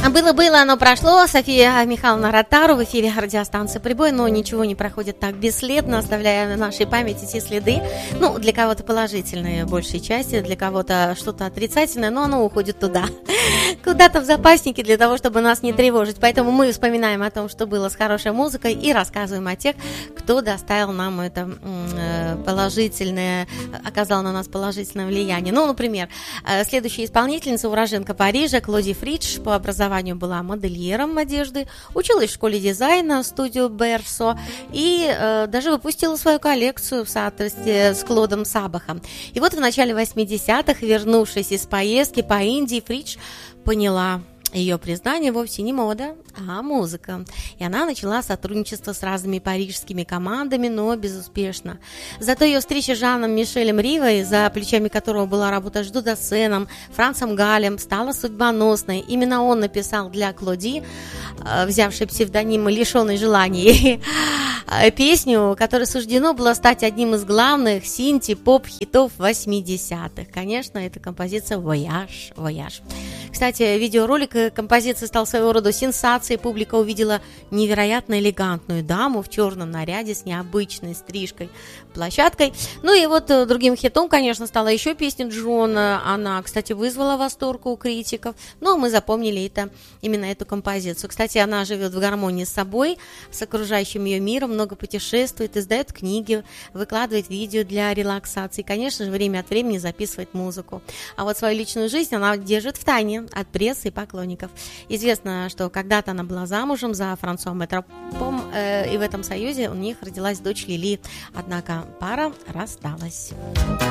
Было-было, оно прошло. София Михайловна Ротару в эфире радиостанции «Прибой», но ничего не проходит так бесследно, оставляя на нашей памяти те следы. Ну, для кого-то положительные, большей части, для кого-то что-то отрицательное, но оно уходит туда, куда-то в запасники, для того, чтобы нас не тревожить. Поэтому мы вспоминаем о том, что было с хорошей музыкой, и рассказываем о тех, кто доставил нам это положительное, оказал на нас положительное влияние. Ну, например, следующая исполнительница, уроженка Парижа, Клоди Фридж, по образованию была модельером одежды, училась в школе дизайна, студию Берсо, и даже выпустила свою коллекцию в соответствии с Клодом Сабахом. И вот в начале 80-х, вернувшись из поездки по Индии, Фридж поняла: ее признание вовсе не мода, а музыка. И она начала сотрудничество с разными парижскими командами, но безуспешно. Зато ее встреча с Жаном Мишелем Ривой, за плечами которого была работа с Жду Дассеном, Францем Галем, стала судьбоносной. Именно он написал для Клоди, взявший псевдоним «Лишенный желаний», песню, которой суждено было стать одним из главных синти-поп-хитов 80-х. Конечно, это композиция «Voyage, Voyage». Кстати, видеоролик композиции стал своего рода сенсацией. Публика увидела невероятно элегантную даму в черном наряде с необычной стрижкой, площадкой. Ну и вот другим хитом, конечно, стала еще песня Джона. Она, кстати, вызвала восторг у критиков, но мы запомнили именно эту композицию. Кстати, она живет в гармонии с собой, с окружающим ее миром, много путешествует, издает книги, выкладывает видео для релаксации. И, конечно же, время от времени записывает музыку. А вот свою личную жизнь она держит в тайне от прессы и поклонников. Известно, что когда-то она была замужем за Франсуа Метропом, и в этом союзе у них родилась дочь Лили. Однако пара рассталась.